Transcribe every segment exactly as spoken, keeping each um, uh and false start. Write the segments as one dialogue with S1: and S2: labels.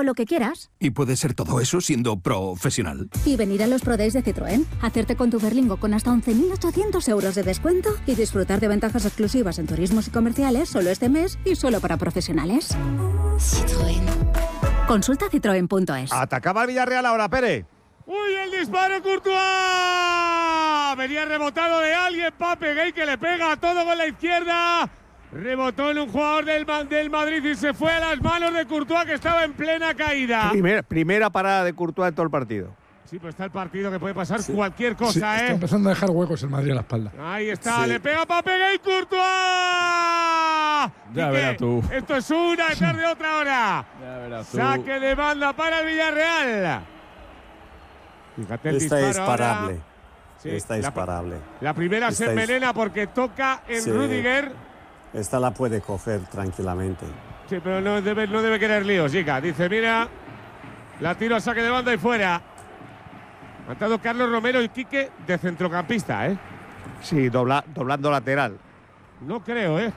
S1: o lo que quieras.
S2: ¿Y puede ser todo eso siendo profesional?
S1: Y venir a los Pro Days de Citroën, hacerte con tu Berlingo con hasta once mil ochocientos euros de descuento y disfrutar de ventajas exclusivas en turismos y comerciales solo este mes y solo para profesionales. Citroën. Consulta citroen punto es.
S3: Atacaba el Villarreal ahora, Pérez.
S4: ¡Uy, el disparo, Courtois! Venía rebotado de alguien, Pape Gay, que le pega a todo con la izquierda. Rebotó en un jugador del, del Madrid y se fue a las manos de Courtois, que estaba en plena caída.
S3: Primera, primera parada de Courtois en todo el partido.
S4: Sí, pero está el partido que puede pasar sí. cualquier cosa, sí, ¿eh?
S5: Está empezando a dejar huecos el Madrid a la espalda.
S4: Ahí está,
S5: sí.
S4: le pega Pape Gay, Courtois.
S6: Ya verás tú.
S4: Esto es una detrás de otra hora.
S6: Ya verás tú.
S4: Saque de banda para el Villarreal. Fíjate el
S7: Esta es parable.
S4: Sí,
S7: Esta es
S4: la,
S7: parable.
S4: La primera
S7: Esta
S4: se
S7: es...
S4: envenena porque toca en
S7: sí.
S4: Rudiger.
S7: Esta la puede coger tranquilamente.
S4: Sí, pero no debe, no debe querer líos, chica. Dice, mira, la tiro a saque de banda y fuera. Ha estado Carlos Romero y Quique de centrocampista, ¿eh?
S3: Sí, dobla, doblando lateral.
S4: No creo, ¿eh?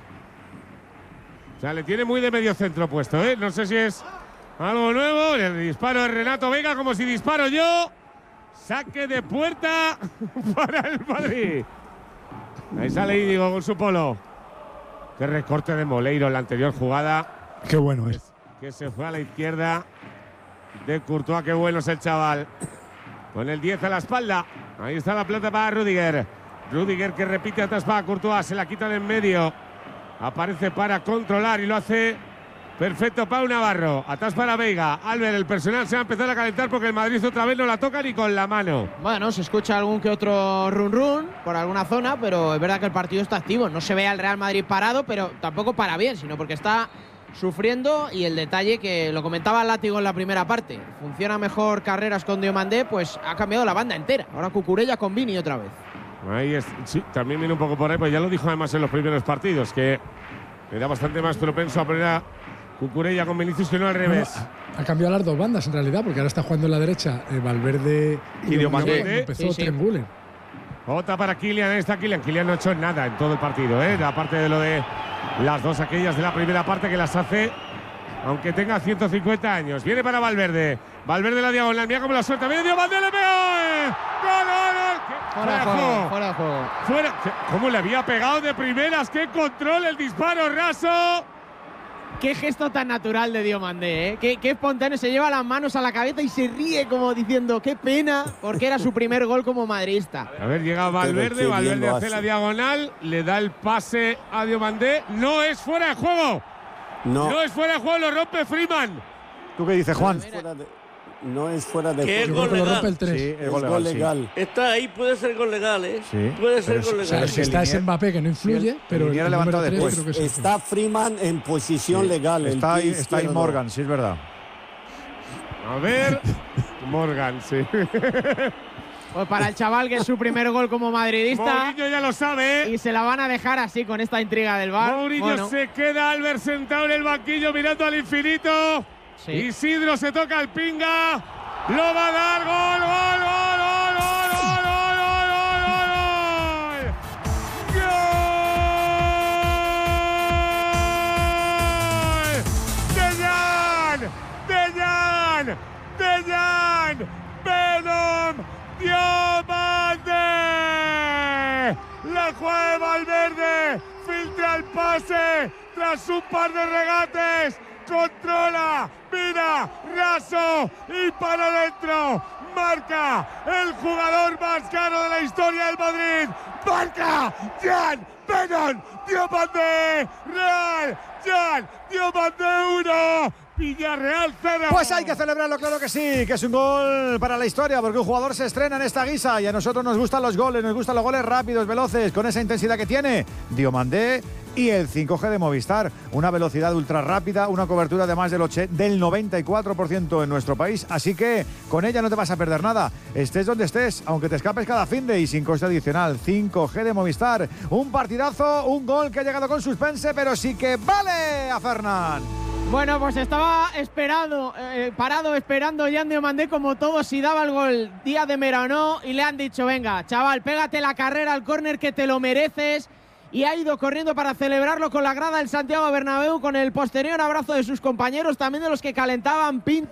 S4: O sea, le tiene muy de medio centro puesto, ¿eh? No sé si es algo nuevo. El disparo de Renato Vega, como si disparo yo. Saque de puerta para el Madrid. Ahí sale Íñigo con su polo. Qué recorte de Moleiro en la anterior jugada.
S5: Qué bueno es.
S4: Que se fue a la izquierda de Courtois. Qué bueno es el chaval. Con el diez a la espalda. Ahí está la plata para Rudiger. Rudiger que repite atrás para Courtois. Se la quita de en medio. Aparece para controlar y lo hace perfecto Pau Navarro. Atrás para Veiga. Albert, el personal se va a empezar a calentar porque el Madrid otra vez no la toca ni con la mano.
S8: Bueno, se escucha algún que otro run run por alguna zona, pero es verdad que el partido está activo. No se ve al Real Madrid parado, pero tampoco para bien, sino porque está sufriendo. Y el detalle que lo comentaba Látigo en la primera parte, funciona mejor Carreras con Diomandé, pues ha cambiado la banda entera. Ahora Cucurella con Vini otra vez.
S4: Ahí es, sí, también viene un poco por ahí, pues ya lo dijo además en los primeros partidos, que era bastante más propenso a poner a Cucurella con Vinicius que no al revés.
S5: Bueno, ha, ha cambiado las dos bandas en realidad, porque ahora está jugando en la derecha eh, Valverde y, y Diomandé. Cuando empezó sí, sí. Triangulen.
S4: Otra para Kylian, ahí está Kylian. Kylian no ha hecho nada en todo el partido, ¿eh? La parte de lo de las dos aquellas de la primera parte que las hace, aunque tenga ciento cincuenta años. Viene para Valverde. Valverde la diagonal, mira cómo la suelta. Viene Diomandé, le pegó. ¡Eh! ¡Gol, gol, gol!
S8: Fuera de juego, fuera de juego.
S4: Fuera. ¿Cómo le había pegado de primeras? ¡Qué control! El disparo raso.
S8: Qué gesto tan natural de Diomandé, ¿eh? Qué, qué espontáneo, se lleva las manos a la cabeza y se ríe como diciendo qué pena, porque era su primer gol como madridista.
S4: A ver, llega Valverde, Valverde hace la diagonal, le da el pase a Diomandé, no es fuera de juego. No, no es fuera de juego, lo rompe Freeman.
S3: ¿Tú qué dices, Juan?
S7: No es fuera de
S9: juego. Es gol legal.
S3: Sí, es,
S7: es
S3: gol legal.
S7: Gol legal.
S9: Sí. Está ahí, puede ser gol legal, ¿eh?
S3: Sí.
S9: Puede ser
S3: pero
S9: gol legal.
S5: O sea, si está ese Mbappé que no influye, sí, pero
S3: el, el levantado después.
S7: Pues está Freeman en posición sí. legal.
S3: Está ahí, está ahí Morgan, sí es verdad.
S4: A ver, Morgan, sí.
S8: Pues para el chaval que es su primer gol como madridista.
S4: Mourinho ya lo sabe, ¿eh?
S8: Y se la van a dejar así con esta intriga del V A R.
S4: Mourinho
S8: bueno.
S4: se queda, Albert sentado en el banquillo mirando al infinito. Sí. Isidro se toca el pinga. Lo va a dar. Gol, gol, gol, gol, gol, gol, gol, gol, gol. ¡Gol! ¡Dejan! ¡Dejan! ¡Dejan! ¡Venom! ¡Diomandé! La juega Valverde. Filtra el pase. Tras un par de regates. Controla, mira, raso y para adentro. Marca el jugador más caro de la historia del Madrid. Marca Jan Venom Diomandé. Real Jan Diomandé uno. Villarreal cero.
S3: Pues hay que celebrarlo, claro que sí, que es un gol para la historia, porque un jugador se estrena en esta guisa y a nosotros nos gustan los goles, nos gustan los goles rápidos, veloces, con esa intensidad que tiene Diomandé. Y el cinco G de Movistar, una velocidad ultra rápida, una cobertura de más del, del noventa y cuatro por ciento en nuestro país, así que con ella no te vas a perder nada, estés donde estés, aunque te escapes cada finde y sin coste adicional. Cinco G de Movistar, un partidazo, un gol que ha llegado con suspense, pero sí que vale a Fernán.
S8: Bueno, pues estaba esperado, eh, parado esperando Jan Diomandé como todo si daba el gol Díaz de Mera o no, y le han dicho, venga, chaval, pégate la carrera al córner que te lo mereces. Y ha ido corriendo para celebrarlo con la grada del Santiago Bernabéu, con el posterior abrazo de sus compañeros, también de los que calentaban Pinto.